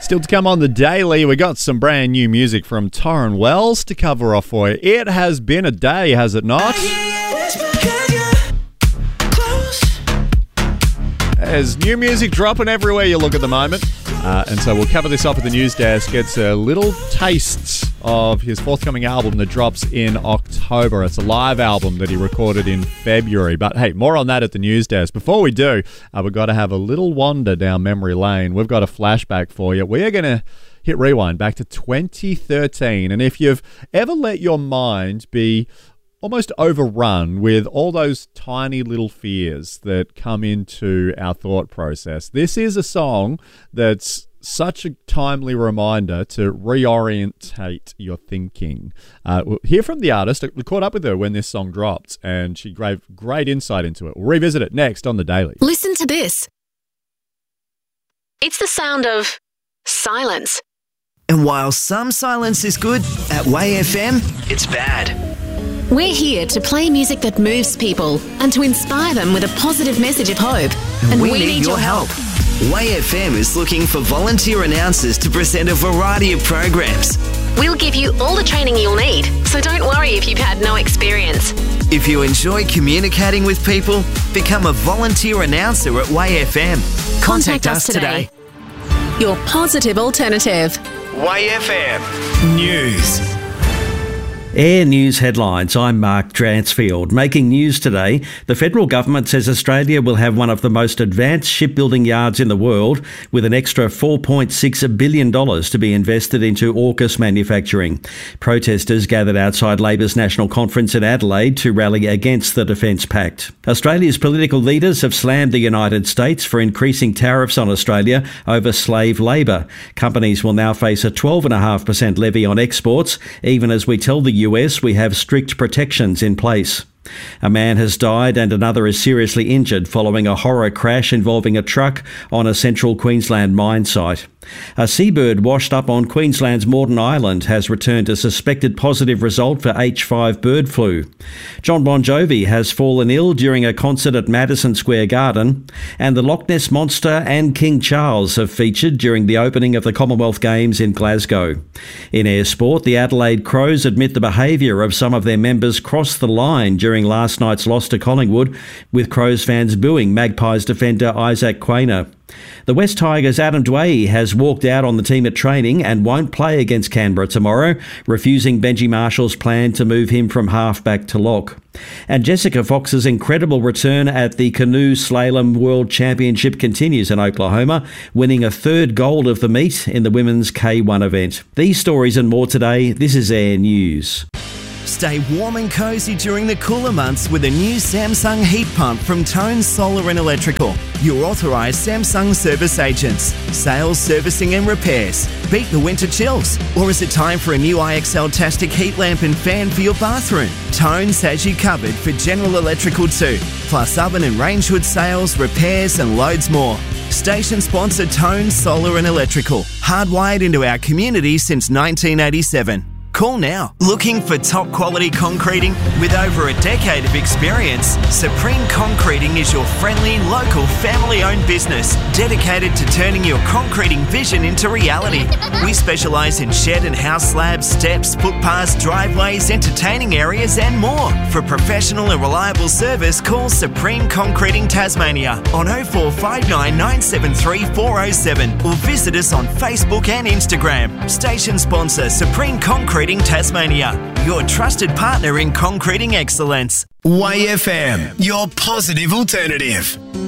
Still to come on the Daily, we got some brand new music from Torrin Wells to cover off for you. It has been a day, has it not? There's new music dropping everywhere you look at the moment. And so we'll cover this off at the news desk. It's a little taste of his forthcoming album that drops in October. It's a live album that he recorded in February. But hey, more on that at the news desk. Before we do, we've got to have a little wander down memory lane. We've got a flashback for you. We are going to hit rewind back to 2013. And if you've ever let your mind be almost overrun with all those tiny little fears that come into our thought process, this is a song that's such a timely reminder to reorientate your thinking. We'll hear from the artist. We caught up with her when this song dropped, and she gave great insight into it. We'll revisit it next on The Daily. Listen to this. It's the sound of silence. And while some silence is good, at Way FM, it's bad. We're here to play music that moves people and to inspire them with a positive message of hope. And we need your help. Way FM is looking for volunteer announcers to present a variety of programs. We'll give you all the training you'll need, so don't worry if you've had no experience. If you enjoy communicating with people, become a volunteer announcer at Way FM. Contact us today. Your positive alternative. Way FM News. Air News headlines. I'm Mark Dransfield. Making news today, the federal government says Australia will have one of the most advanced shipbuilding yards in the world, with an extra $4.6 billion to be invested into AUKUS manufacturing. Protesters gathered outside Labor's National Conference in Adelaide to rally against the Defence Pact. Australia's political leaders have slammed the United States for increasing tariffs on Australia over slave labour. Companies will now face a 12.5% levy on exports, even as we tell the US we have strict protections in place. A man has died and another is seriously injured following a horror crash involving a truck on a central Queensland mine site. A seabird washed up on Queensland's Moreton Island has returned a suspected positive result for H5 bird flu. John Bon Jovi has fallen ill during a concert at Madison Square Garden, and the Loch Ness Monster and King Charles have featured during the opening of the Commonwealth Games in Glasgow. In air sport, the Adelaide Crows admit the behaviour of some of their members crossed the line during last night's loss to Collingwood, with Crows fans booing Magpies defender Isaac Quainer. The West Tigers' Adam Dwyer has walked out on the team at training and won't play against Canberra tomorrow, refusing Benji Marshall's plan to move him from halfback to lock. And Jessica Fox's incredible return at the Canoe Slalom World Championship continues in Oklahoma, winning a third gold of the meet in the women's K1 event. These stories and more today. This is Air News. Stay warm and cosy during the cooler months with a new Samsung heat pump from Tone Solar and Electrical. Your authorised Samsung service agents. Sales, servicing and repairs. Beat the winter chills. Or is it time for a new IXL-tastic heat lamp and fan for your bathroom? Tones has you covered for general electrical too. Plus oven and range hood sales, repairs and loads more. Station sponsor Tone Solar and Electrical. Hardwired into our community since 1987. Call now. Looking for top quality concreting? With over a decade of experience, Supreme Concreting is your friendly, local, family-owned business dedicated to turning your concreting vision into reality. We specialise in shed and house slabs, steps, footpaths, driveways, entertaining areas and more. For professional and reliable service, call Supreme Concreting Tasmania on 0459 973 407 or visit us on Facebook and Instagram. Station sponsor Supreme Concreting Tasmania, your trusted partner in concreting excellence. Way FM, your positive alternative.